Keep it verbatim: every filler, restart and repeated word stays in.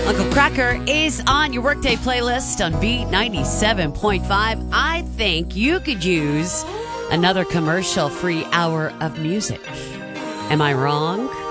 Uncle Cracker is on your workday playlist on Beat ninety-seven point five. I think you could use another commercial-free hour of music. Am I wrong?